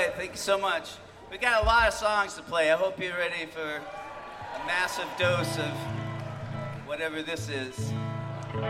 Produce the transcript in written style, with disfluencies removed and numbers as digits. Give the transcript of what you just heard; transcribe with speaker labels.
Speaker 1: right, thank you so much. We got a lot of songs to play. I hope you're ready for a massive dose of whatever this is.